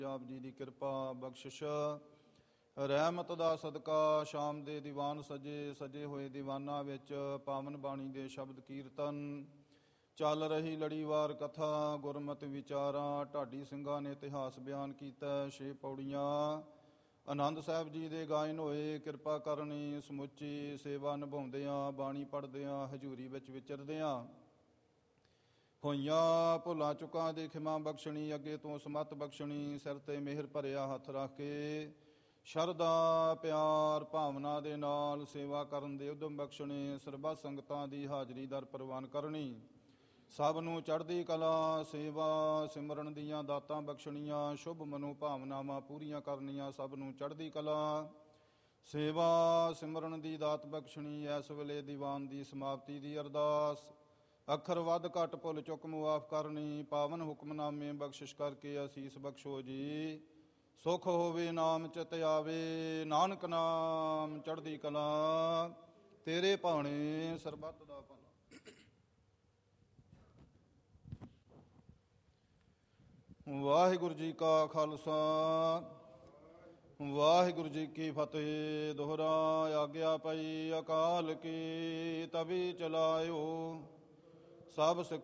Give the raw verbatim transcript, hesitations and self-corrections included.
ਆਪ ਜੀ ਦੀ ਕਿਰਪਾ ਬਖਸ਼ਿਸ਼ ਰਹਿਮਤ ਦਾ ਸਦਕਾ ਸ਼ਾਮ ਦੇ ਦੀਵਾਨ ਸਜੇ ਸਜੇ ਹੋਏ ਦੀਵਾਨਾਂ ਵਿੱਚ ਪਾਵਨ ਬਾਣੀ ਦੇ ਸ਼ਬਦ ਕੀਰਤਨ, ਚੱਲ ਰਹੀ ਲੜੀਵਾਰ ਕਥਾ, ਗੁਰਮਤਿ ਵਿਚਾਰਾਂ, ਢਾਡੀ ਸਿੰਘਾਂ ਨੇ ਇਤਿਹਾਸ ਬਿਆਨ ਕੀਤਾ। ਛੇ ਪੌੜੀਆਂ ਆਨੰਦ ਸਾਹਿਬ ਜੀ ਦੇ ਗਾਇਨ ਹੋਏ। ਕਿਰਪਾ ਕਰਨੀ ਸਮੁੱਚੀ ਸੇਵਾ ਨਿਭਾਉਂਦਿਆਂ, ਬਾਣੀ ਪੜ੍ਹਦਿਆਂ, ਹਜ਼ੂਰੀ ਵਿੱਚ ਵਿਚਰਦਿਆਂ ਹੋਈਆਂ ਭੁੱਲਾਂ ਚੁੱਕਾਂ ਦੀ ਖਿਮਾ ਬਖਸ਼ਣੀ, ਅੱਗੇ ਤੋਂ ਸਮੱਤ ਬਖਸ਼ਣੀ, ਸਿਰ 'ਤੇ ਮਿਹਰ ਭਰਿਆ ਹੱਥ ਰੱਖ ਕੇ ਸ਼ਰਧਾ ਪਿਆਰ ਭਾਵਨਾ ਦੇ ਨਾਲ ਸੇਵਾ ਕਰਨ ਦੇ ਉਦਮ ਬਖਸ਼ਣੇ। ਸਰਬੱਤ ਸੰਗਤਾਂ ਦੀ ਹਾਜ਼ਰੀ ਦਰ ਪ੍ਰਵਾਨ ਕਰਨੀ, ਸਭ ਨੂੰ ਚੜ੍ਹਦੀ ਕਲਾ ਸੇਵਾ ਸਿਮਰਨ ਦੀਆਂ ਦਾਤਾਂ ਬਖਸ਼ਣੀਆਂ, ਸ਼ੁਭ ਮਨੋ ਭਾਵਨਾਵਾਂ ਪੂਰੀਆਂ ਕਰਨੀਆਂ, ਸਭ ਨੂੰ ਚੜ੍ਹਦੀ ਕਲਾ ਸੇਵਾ ਸਿਮਰਨ ਦੀ ਦਾਤ ਬਖਸ਼ਣੀ। ਇਸ ਵੇਲੇ ਦੀਵਾਨ ਦੀ ਸਮਾਪਤੀ ਦੀ ਅਰਦਾਸ, ਅੱਖਰ ਵੱਧ ਘੱਟ ਭੁੱਲ ਚੁੱਕ ਮੁਆਫ ਕਰਨੀ, ਪਾਵਨ ਹੁਕਮਨਾਮੇ ਬਖਸ਼ਿਸ਼ ਕਰਕੇ ਅਸੀਸ ਬਖਸ਼ੋ ਜੀ। ਸੁਖ ਹੋਵੇ ਨਾਮ ਚਿਤ ਆਵੇ, ਨਾਨਕ ਨਾਮ ਚੜ੍ਹਦੀ ਕਲਾ, ਤੇਰੇ ਭਾਣੇ ਸਰਬੱਤ ਦਾ ਭਲਾ। ਵਾਹਿਗੁਰੂ ਜੀ ਕਾ ਖਾਲਸਾ, ਵਾਹਿਗੁਰੂ ਜੀ ਕੀ ਫਤਿਹ। ਦੋਹਰਾ ਆਗਿਆ ਪਈ ਅਕਾਲ ਕੀ, ਤਵੀ ਚਲਾਇਓ ਸਭ ਸਿੱਖ